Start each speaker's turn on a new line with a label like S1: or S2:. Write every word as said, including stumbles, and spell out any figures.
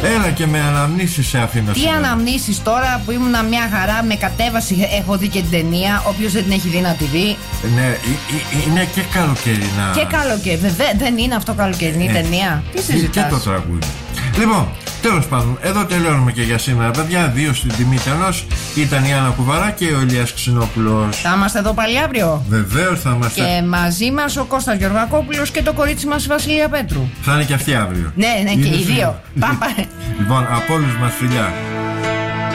S1: Έλα και με αναμνήσεις σε αφήνω.
S2: Τι αναμνήσεις τώρα που ήμουνα μια χαρά, με κατέβαση, έχω δει και την ταινία. Όποιος δεν την έχει δει να τη δει.
S1: Ναι, είναι και καλοκαιρινά.
S2: Και καλοκαιρινά, βέβαια, δεν είναι αυτό καλοκαιρινή ε, ταινία. Τι συζητάς?
S1: Και το τραγούδι. Λοιπόν, τέλος πάντων, εδώ τελειώνουμε και για σήμερα, παιδιά. Δύο στην τιμή ενός. Ήταν η Άννα Κουβαρά και ο Ηλίας Ξινόπουλος.
S2: Θα είμαστε εδώ πάλι αύριο.
S1: Βεβαίως θα είμαστε.
S2: Και μαζί μας ο Κώστας Γεωργακόπουλος και το κορίτσι μας η Βασιλεία Πέτρου.
S1: Θα είναι και αυτή αύριο.
S2: Ναι, ναι, και οι δύο. Πάμε.
S1: Λοιπόν, από όλους μας φιλιά.